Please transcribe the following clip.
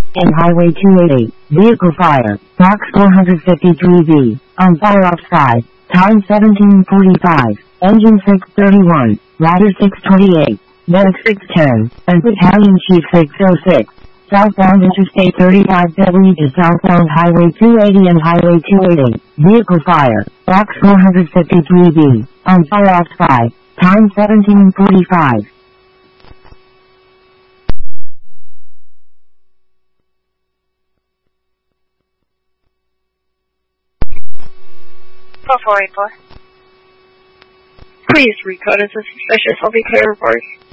and Highway 280. Vehicle fire. Box 453B. On fire outside. Time 17:45. Engine 631. Ladder 628. Medic 610. And Battalion Chief 606. Southbound Interstate 35W to southbound Highway 280 and Highway 280. Vehicle fire. Box 453B. On fire outside. Time 17:45. Please recode as a suspicious. I'll be clear reports.